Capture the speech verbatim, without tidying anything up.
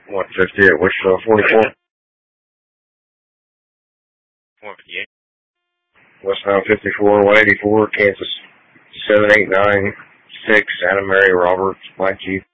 one fifty at Wichita forty-four. one fifty-eight. West nine fifty-four, one eighty-four, Kansas seven eight nine six, Anna Mary Roberts, Black Jeep.